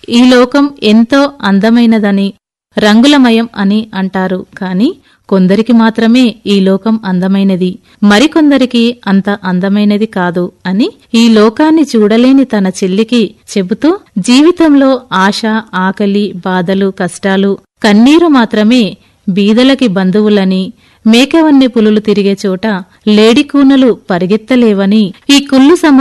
ఈ లోకం ఎంతో అందమైనదని, రంగులమయం అని అంటారు. కాని కొందరికి మాత్రమే ఈ లోకం అందమైనది, మరికొందరికి అంత అందమైనది కాదు అని ఈ లోకాన్ని చూడలేని తన చెల్లికి చెబుతూ, జీవితంలో ఆశ, ఆకలి, బాధలు, కష్టాలు, కన్నీరు మాత్రమే బీదలకి బంధువులని, మేకవన్నె పులులు తిరిగే చోట లేడికూనలు పరిగెత్తలేవని, ఈ కుళ్ళు